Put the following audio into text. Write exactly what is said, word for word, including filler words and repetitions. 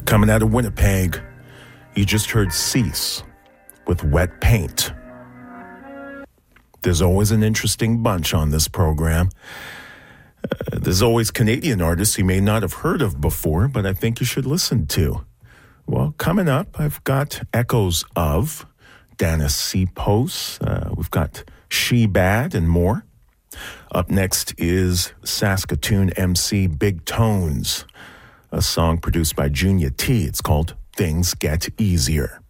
Coming out of Winnipeg, you just heard Cease with Wet Paint. There's always an interesting bunch on this program. Uh, there's always Canadian artists you may not have heard of before, but I think you should listen to. Well, coming up, I've got Echoes of Dana Seapos. Uh, we've got She Bad and more. Up next is Saskatoon M C Big Tones, a song produced by Junior T. It's called Things Get Easier.